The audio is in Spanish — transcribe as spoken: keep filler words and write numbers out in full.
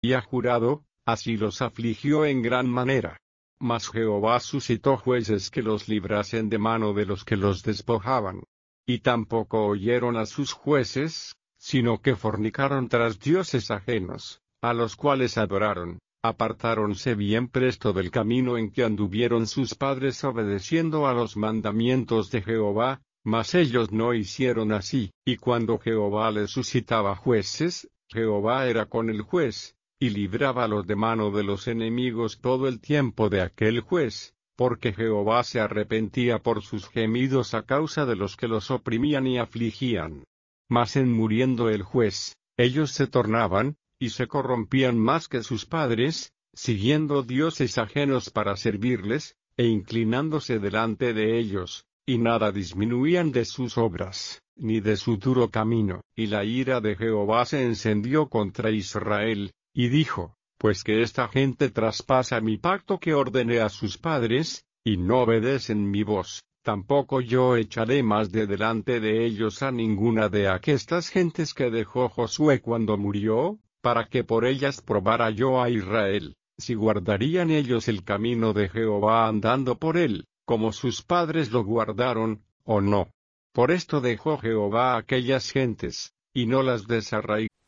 y ha jurado, así los afligió en gran manera. Mas Jehová suscitó jueces que los librasen de mano de los que los despojaban. Y tampoco oyeron a sus jueces, sino que fornicaron tras dioses ajenos, a los cuales adoraron, apartáronse bien presto del camino en que anduvieron sus padres obedeciendo a los mandamientos de Jehová, mas ellos no hicieron así, y cuando Jehová les suscitaba jueces, Jehová era con el juez, y librábalos de mano de los enemigos todo el tiempo de aquel juez, porque Jehová se arrepentía por sus gemidos a causa de los que los oprimían y afligían. Mas en muriendo el juez, ellos se tornaban, y se corrompían más que sus padres, siguiendo dioses ajenos para servirles, e inclinándose delante de ellos, y nada disminuían de sus obras, ni de su duro camino. Y la ira de Jehová se encendió contra Israel, y dijo, pues que esta gente traspasa mi pacto que ordené a sus padres, y no obedecen mi voz, tampoco yo echaré más de delante de ellos a ninguna de aquestas gentes que dejó Josué cuando murió, para que por ellas probara yo a Israel, si guardarían ellos el camino de Jehová andando por él, como sus padres lo guardaron, o no. Por esto dejó Jehová a aquellas gentes, y no las desarraigó.